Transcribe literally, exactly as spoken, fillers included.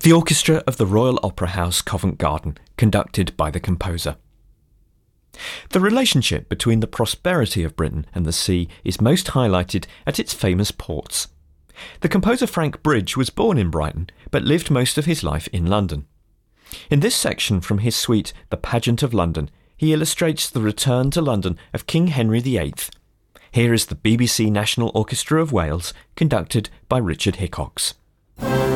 The orchestra of the Royal Opera House, Covent Garden, conducted by the composer. The relationship between the prosperity of Britain and the sea is most highlighted at its famous ports. The composer Frank Bridge was born in Brighton, but lived most of his life in London. In this section from his suite, The Pageant of London, he illustrates the return to London of King Henry the Eighth. Here is the B B C National Orchestra of Wales, conducted by Richard Hickox.